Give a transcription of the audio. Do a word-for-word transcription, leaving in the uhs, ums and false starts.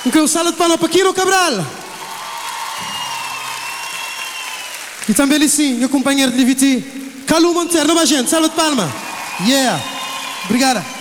Um salve de palmas para Kiro Cabral. E também ali sim, meu companheiro de Liviti, Calu Monteiro, nova gente, salve de palmas. Yeah, obrigada.